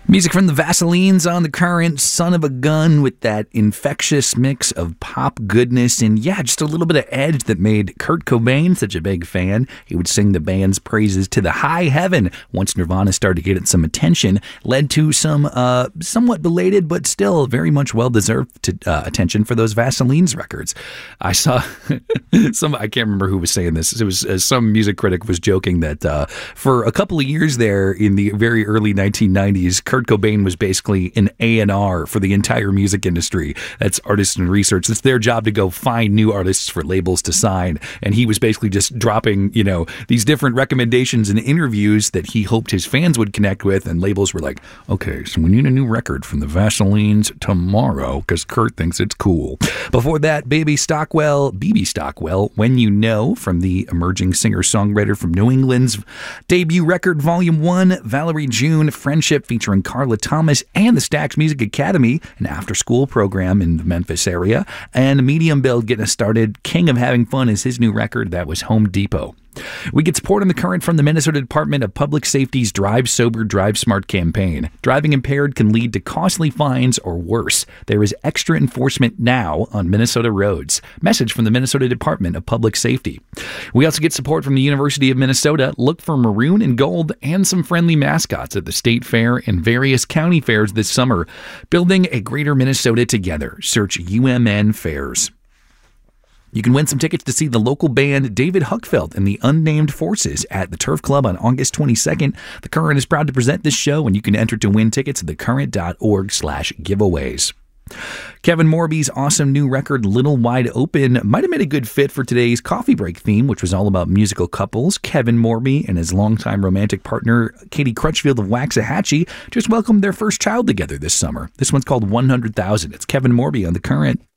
Music from the Vaselines on the Current, Son of a Gun, with that infectious mix of pop goodness and, just a little bit of edge that made Kurt Cobain such a big fan. He would sing the band's praises to the high heaven once Nirvana started getting some attention, led to some somewhat belated but still very much well-deserved attention for those Vaselines records. I saw I can't remember who was saying this. It was some music critic was joking that for a couple of years there in the very early 1990s, Kurt Cobain was basically an A&R for the entire music industry. That's artists and research. It's their job to go find new artists for labels to sign. And he was basically just dropping, these different recommendations and interviews that he hoped his fans would connect with. And labels were like, okay, so we need a new record from the Vaselines tomorrow because Kurt thinks it's cool. Before that, BB Stockwell, When You Know, from the emerging singer-songwriter from New England's debut record, Volume 1, Valerie June, Friendship, featuring Carla Thomas and the Stax Music Academy, an after-school program in the Memphis area. And Medium Build getting us started. King of Having Fun is his new record. That was Home Depot. We get support on the Current from the Minnesota Department of Public Safety's Drive Sober, Drive Smart campaign. Driving impaired can lead to costly fines or worse. There is extra enforcement now on Minnesota roads. Message from the Minnesota Department of Public Safety. We also get support from the University of Minnesota. Look for maroon and gold and some friendly mascots at the State Fair and various county fairs this summer. Building a greater Minnesota together. Search UMN Fairs. You can win some tickets to see the local band David Huckfeld and the Unnamed Forces at the Turf Club on August 22nd. The Current is proud to present this show, and you can enter to win tickets at thecurrent.org/giveaways. Kevin Morby's awesome new record, Little Wide Open, might have made a good fit for today's coffee break theme, which was all about musical couples. Kevin Morby and his longtime romantic partner, Katie Crutchfield of Waxahachie, just welcomed their first child together this summer. This one's called 100,000. It's Kevin Morby on The Current.